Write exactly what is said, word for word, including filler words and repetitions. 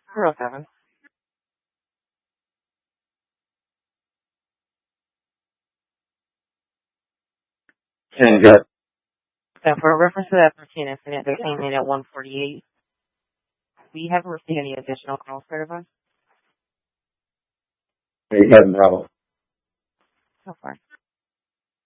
zero seven. And good. So for reference to that thirteen incident that came in at one forty-eight, we haven't received any additional calls for us You haven't, Bravo. so far.